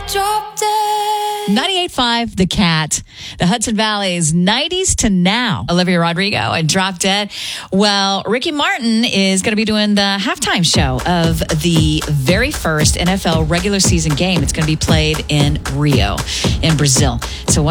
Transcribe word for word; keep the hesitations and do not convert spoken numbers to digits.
Drop dead. ninety-eight point five The Cat, the Hudson Valley's nineties to now. Olivia Rodrigo and Drop Dead. Well, Ricky Martin is going to be doing the halftime show of the very first N F L regular season game. It's going to be played in Rio, in Brazil. So